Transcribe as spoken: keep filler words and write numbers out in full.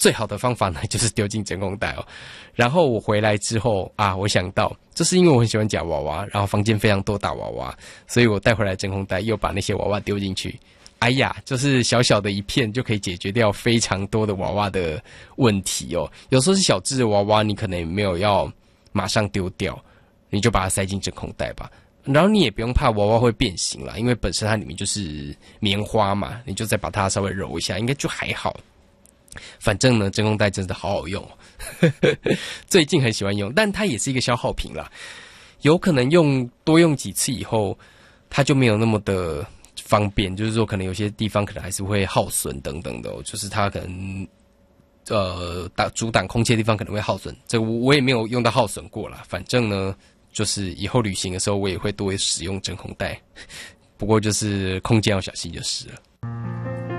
最好的方法呢，就是丢进真空袋哦。然后我回来之后啊，我想到，这是因为我很喜欢夹娃娃，然后房间非常多大娃娃，所以我带回来真空袋，又把那些娃娃丢进去。哎呀，就是小小的一片就可以解决掉非常多的娃娃的问题哦。有时候是小只的娃娃，你可能也没有要马上丢掉，你就把它塞进真空袋吧。然后你也不用怕娃娃会变形啦，因为本身它里面就是棉花嘛，你就再把它稍微揉一下，应该就还好。反正呢，真空袋真的好好用，最近很喜欢用，但它也是一个消耗品啦。有可能用多用几次以后，它就没有那么的方便，就是说可能有些地方可能还是会耗损等等的、哦，就是它可能呃打阻挡空气的地方可能会耗损，这个我也没有用到耗损过啦。反正呢，就是以后旅行的时候我也会多使用真空袋，不过就是空间要小心就是了。